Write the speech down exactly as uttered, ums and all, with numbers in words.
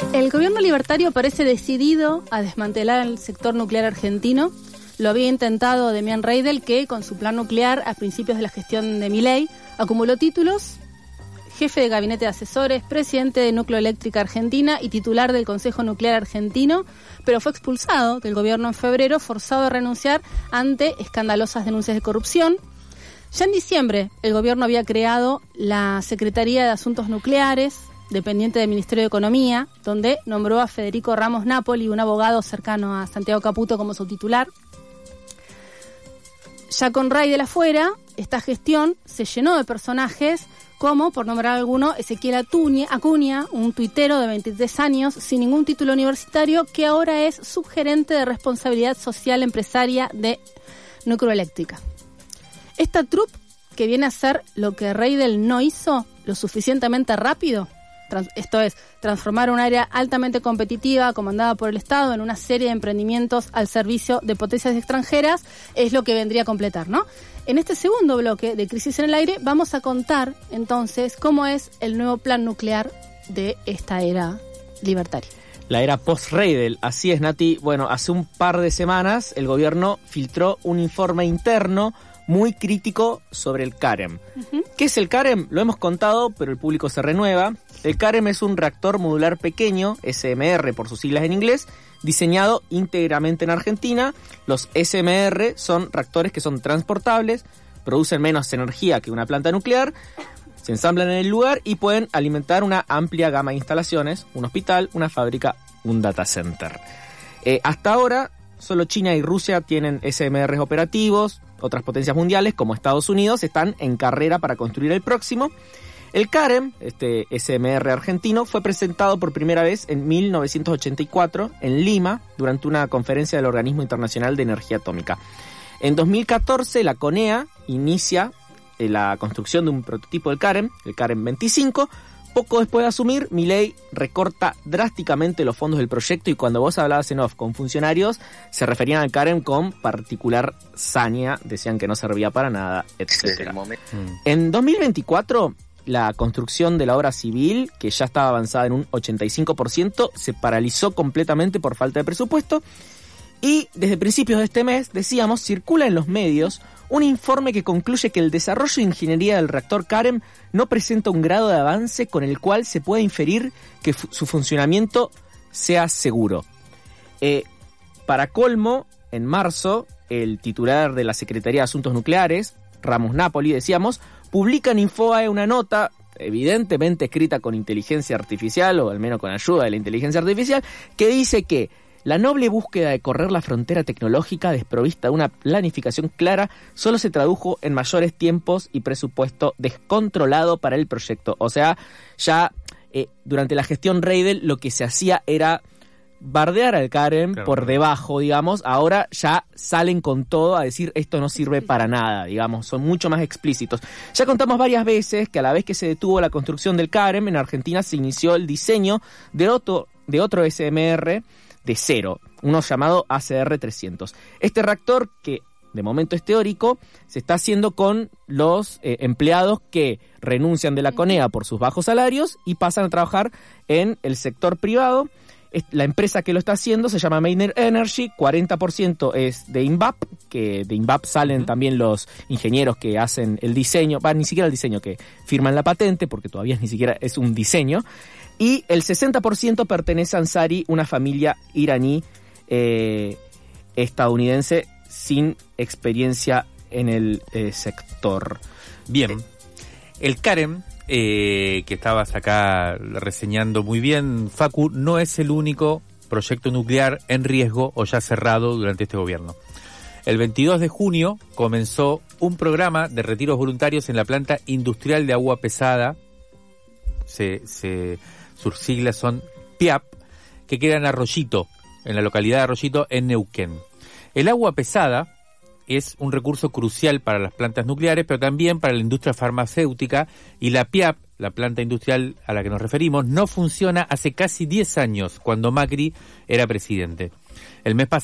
El gobierno libertario parece decidido a desmantelar el sector nuclear argentino. Lo había intentado Demian Reidel, que con su plan nuclear a principios de la gestión de Milei acumuló títulos, jefe de gabinete de asesores, presidente de Nucleoeléctrica Argentina y titular del Consejo Nuclear Argentino, pero fue expulsado del gobierno en febrero, forzado a renunciar ante escandalosas denuncias de corrupción. Ya en diciembre, el gobierno había creado la Secretaría de Asuntos Nucleares, dependiente del Ministerio de Economía, donde nombró a Federico Ramos Napoli, un abogado cercano a Santiago Caputo, como su titular. Ya con Reidel afuera, esta gestión se llenó de personajes como, por nombrar alguno, Ezequiel Acuña, Acuña, un tuitero de veintitrés años, sin ningún título universitario, que ahora es subgerente de responsabilidad social empresaria de Nucleoeléctrica. Esta troupe, que viene a hacer lo que Reidel no hizo lo suficientemente rápido, trans, esto es, transformar un área altamente competitiva, comandada por el Estado, en una serie de emprendimientos al servicio de potencias extranjeras, es lo que vendría a completar, ¿no? En este segundo bloque de Crisis en el Aire vamos a contar entonces cómo es el nuevo plan nuclear de esta era libertaria. La era post-Reidel, así es, Nati. Bueno, hace un par de semanas el gobierno filtró un informe interno muy crítico sobre el CAREM. Uh-huh. ¿Qué es el CAREM? Lo hemos contado, pero el público se renueva. El CAREM es un reactor modular pequeño, S M R por sus siglas en inglés, diseñado íntegramente en Argentina. Los S M R son reactores que son transportables, producen menos energía que una planta nuclear, se ensamblan en el lugar y pueden alimentar una amplia gama de instalaciones, un hospital, una fábrica, un data center. Eh, hasta ahora, solo China y Rusia tienen S M Rs operativos. Otras potencias mundiales, como Estados Unidos, están en carrera para construir el próximo. El CAREM, este S M R argentino, fue presentado por primera vez en mil novecientos ochenta y cuatro en Lima, durante una conferencia del Organismo Internacional de Energía Atómica. En dos mil catorce, la CONEA inicia la construcción de un prototipo del CAREM, el CAREM veinticinco. Poco después de asumir, Milei recorta drásticamente los fondos del proyecto, y cuando vos hablabas en off con funcionarios, se referían al CAREM con particular saña, decían que no servía para nada, etcétera. Mm. En dos mil veinticuatro, la construcción de la obra civil, que ya estaba avanzada en un ochenta y cinco por ciento, se paralizó completamente por falta de presupuesto, y desde principios de este mes, decíamos, circula en los medios un informe que concluye que el desarrollo de ingeniería del reactor CAREM no presenta un grado de avance con el cual se puede inferir que fu- su funcionamiento sea seguro. Eh, para colmo, en marzo, el titular de la Secretaría de Asuntos Nucleares, Ramos Napoli, decíamos, publica en Infobae una nota, evidentemente escrita con inteligencia artificial, o al menos con ayuda de la inteligencia artificial, que dice que la noble búsqueda de correr la frontera tecnológica desprovista de una planificación clara solo se tradujo en mayores tiempos y presupuesto descontrolado para el proyecto. O sea, ya eh, durante la gestión Reidel lo que se hacía era bardear al CAREM, claro, por debajo, digamos. Ahora ya salen con todo a decir esto no sirve para nada, digamos, son mucho más explícitos. Ya contamos varias veces que a la vez que se detuvo la construcción del CAREM, en Argentina se inició el diseño de otro, de otro S M R de cero, uno llamado A C R trescientos. Este reactor, que de momento es teórico, se está haciendo con los eh, empleados que renuncian de la CONEA por sus bajos salarios y pasan a trabajar en el sector privado. La empresa que lo está haciendo se llama Mainer Energy, cuarenta por ciento es de INVAP, que de INVAP salen también los ingenieros que hacen el diseño, bah, ni siquiera el diseño, que firman la patente, porque todavía ni siquiera es un diseño, y el sesenta por ciento pertenece a Ansari, una familia iraní eh, estadounidense sin experiencia en el eh, sector. Bien, el CAREM, Eh, que estabas acá reseñando muy bien, Facu, no es el único proyecto nuclear en riesgo o ya cerrado durante este gobierno. El veintidós de junio comenzó un programa de retiros voluntarios en la planta industrial de agua pesada, se, se, sus siglas son P I A P, que queda en Arroyito, en la localidad de Arroyito, en Neuquén. El agua pesada es un recurso crucial para las plantas nucleares, pero también para la industria farmacéutica, y la P I A P, la planta industrial a la que nos referimos, no funciona hace casi diez años, cuando Macri era presidente. El mes pasado